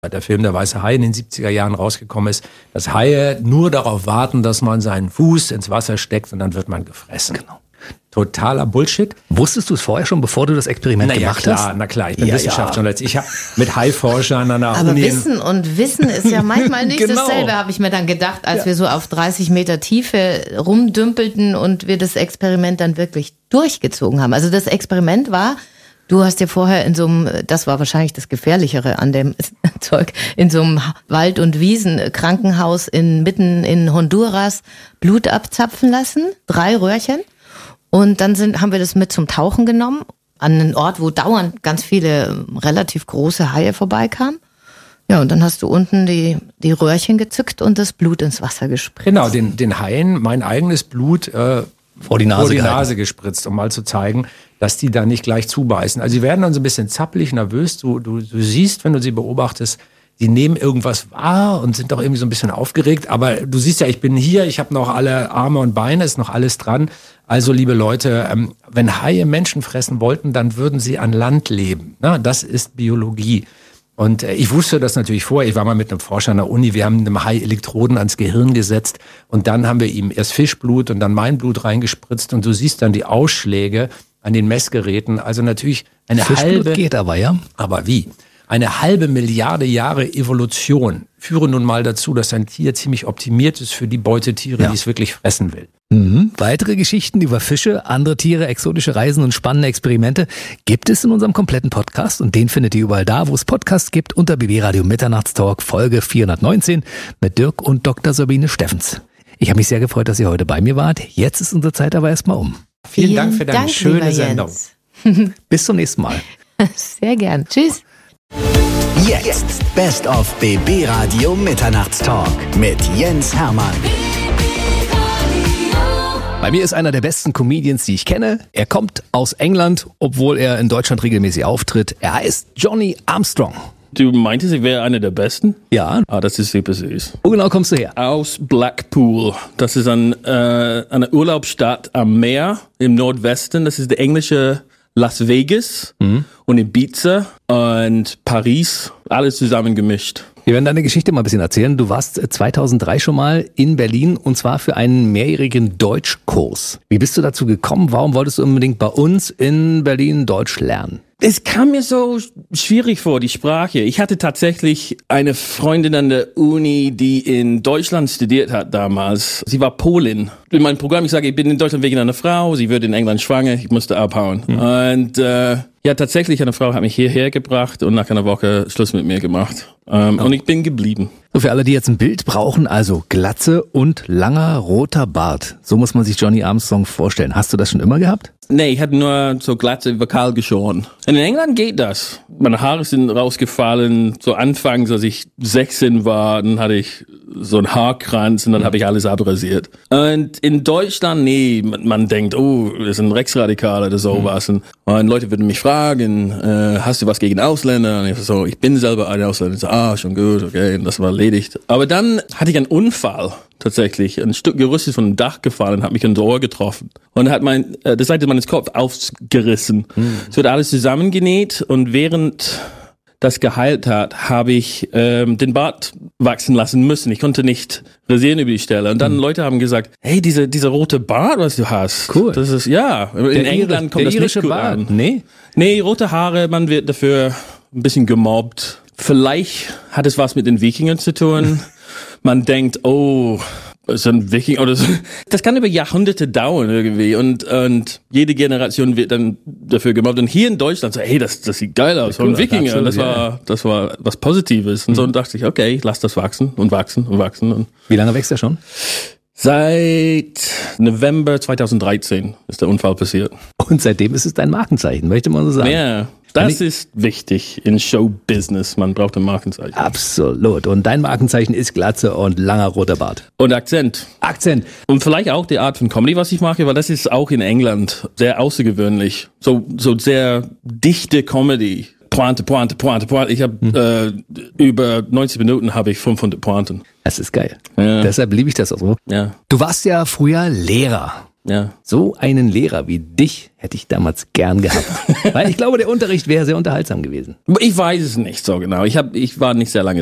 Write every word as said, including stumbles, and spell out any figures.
Der Film Der weiße Hai in den siebziger Jahren rausgekommen ist, dass Haie nur darauf warten, dass man seinen Fuß ins Wasser steckt und dann wird man gefressen. Genau. Totaler Bullshit. Wusstest du es vorher schon, bevor du das Experiment na gemacht ja, klar, hast? Na klar, ich bin ja, Wissenschaftsjournalist. Ja. Ich habe mit Haiforschern an der Aber Uni... Wissen und Wissen ist ja manchmal nicht Genau. dasselbe, habe ich mir dann gedacht, als Ja. wir so auf dreißig Meter Tiefe rumdümpelten und wir das Experiment dann wirklich durchgezogen haben. Also das Experiment war... Du hast ja vorher in so einem, das war wahrscheinlich das Gefährlichere an dem Zeug, in so einem Wald- und Wiesenkrankenhaus in, mitten in Honduras Blut abzapfen lassen, drei Röhrchen. Und dann sind, haben wir das mit zum Tauchen genommen, an einen Ort, wo dauernd ganz viele relativ große Haie vorbeikamen. Ja, und dann hast du unten die, die Röhrchen gezückt und das Blut ins Wasser gespritzt. Genau, den, den Haien mein eigenes Blut äh, vor die Nase, vor die gehalten. Nase gespritzt, um mal zu zeigen, dass die da nicht gleich zubeißen. Also sie werden dann so ein bisschen zappelig, nervös. Du, du, du siehst, wenn du sie beobachtest, die nehmen irgendwas wahr und sind doch irgendwie so ein bisschen aufgeregt. Aber du siehst ja, ich bin hier, ich habe noch alle Arme und Beine, ist noch alles dran. Also liebe Leute, ähm, wenn Haie Menschen fressen wollten, dann würden sie an Land leben. Na, das ist Biologie. Und äh, ich wusste das natürlich vorher. Ich war mal mit einem Forscher an der Uni. Wir haben einem Hai Elektroden ans Gehirn gesetzt. Und dann haben wir ihm erst Fischblut und dann mein Blut reingespritzt. Und du siehst dann die Ausschläge an den Messgeräten. Also natürlich eine Fischblut halbe... geht aber, ja. Aber wie? Eine halbe Milliarde Jahre Evolution führen nun mal dazu, dass ein Tier ziemlich optimiert ist für die Beutetiere, Ja. die es wirklich fressen will. Mhm. Weitere Geschichten über Fische, andere Tiere, exotische Reisen und spannende Experimente gibt es in unserem kompletten Podcast und den findet ihr überall da, wo es Podcasts gibt, unter B B Radio Mitternachtstalk Folge vierhundertneunzehn mit Dirk und Doktor Sabine Steffens. Ich habe mich sehr gefreut, dass ihr heute bei mir wart. Jetzt ist unsere Zeit aber erstmal um. Vielen, Vielen Dank für deine Dank, schöne Sendung. Bis zum nächsten Mal. Sehr gern. Tschüss. Jetzt Best of B B Radio Mitternachtstalk mit Jens Hermann. Bei mir ist einer der besten Comedians, die ich kenne. Er kommt aus England, obwohl er in Deutschland regelmäßig auftritt. Er heißt Johnny Armstrong. Du meintest, ich wäre einer der Besten? Ja. Ah, das ist super süß. Wo genau kommst du her? Aus Blackpool. Das ist ein, äh, eine Urlaubsstadt am Meer im Nordwesten. Das ist der englische Las Vegas mhm. und Ibiza und Paris. Alles zusammen gemischt. Wir werden deine Geschichte mal ein bisschen erzählen. Du warst zweitausenddrei schon mal in Berlin und zwar für einen mehrjährigen Deutschkurs. Wie bist du dazu gekommen? Warum wolltest du unbedingt bei uns in Berlin Deutsch lernen? Es kam mir so schwierig vor, die Sprache. Ich hatte tatsächlich eine Freundin an der Uni, die in Deutschland studiert hat damals. Sie war Polin. In meinem Programm, ich sage, ich bin in Deutschland wegen einer Frau. Sie wird in England schwanger. Ich musste abhauen. Mhm. Und äh, ja, tatsächlich, eine Frau hat mich hierher gebracht und nach einer Woche Schluss mit mir gemacht. Ähm, oh. Und ich bin geblieben. So, für alle, die jetzt ein Bild brauchen, also Glatze und langer roter Bart. So muss man sich Johnny Armstrong vorstellen. Hast du das schon immer gehabt? Nee, ich hatte nur so Glatze vokal geschoren. In England geht das. Meine Haare sind rausgefallen. So anfangs, als ich sechzehn war, dann hatte ich so einen Haarkranz und dann mhm. habe ich alles abrasiert. Und in Deutschland, nee, man, man denkt, oh, das ist ein Rechtsradikal oder sowas. Mhm. Und Leute würden mich fragen, äh, hast du was gegen Ausländer? Und ich so, ich bin selber ein Ausländer. Ich so, ah, schon gut, okay, und das war erledigt. Aber dann hatte ich einen Unfall. Tatsächlich. Ein Stück Gerüst ist von dem Dach gefallen, hat mich ins Ohr getroffen. Und hat mein, äh, die Seite meines Kopf aufgerissen. Mhm. Es wird alles zusammengenäht und während das geheilt hat, habe ich ähm, den Bart wachsen lassen müssen. Ich konnte nicht rasieren über die Stelle. Und dann mhm. Leute haben gesagt, hey, diese, dieser rote Bart, was du hast. Cool. Das ist, ja, in der England kommt der das nicht gut Bart. an. Nee? Nee, rote Haare, man wird dafür ein bisschen gemobbt. Vielleicht hat es was mit den Wikingern zu tun. Man denkt, oh, ist ein Wikinger oder so. Das kann über Jahrhunderte dauern irgendwie und und jede Generation wird dann dafür gemobbt. Und hier in Deutschland so, hey, das das sieht geil aus, so ein Wikinger. Absolut, das war ja. das war was Positives. Und mhm. so dachte ich, okay, ich lass das wachsen und wachsen und wachsen. Und wie lange wächst er schon? Seit November zweitausenddreizehn ist der Unfall passiert. Und seitdem ist es dein Markenzeichen, möchte man so sagen. Ja. Das ist wichtig in Showbusiness. Man braucht ein Markenzeichen. Absolut. Und dein Markenzeichen ist Glatze und langer roter Bart. Und Akzent. Akzent. Und vielleicht auch die Art von Comedy, was ich mache, weil das ist auch in England sehr außergewöhnlich. So, so sehr dichte Comedy. Pointe, Pointe, Pointe, Pointe. Ich habe hm. äh, über neunzig Minuten habe ich fünfhundert Pointen. Das ist geil. Ja. Deshalb liebe ich das auch so. Ja. Du warst ja früher Lehrer. Ja. So einen Lehrer wie dich hätte ich damals gern gehabt. Weil ich glaube, der Unterricht wäre sehr unterhaltsam gewesen. Ich weiß es nicht so genau. Ich, hab, ich war nicht sehr lange